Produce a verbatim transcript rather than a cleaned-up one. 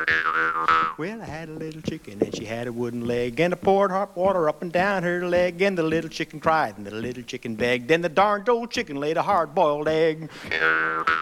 Well, I had a little chicken and she had a wooden leg, and I poured hot water up and down her leg, and the little chicken cried and the little chicken begged, and the darned old chicken laid a hard-boiled egg.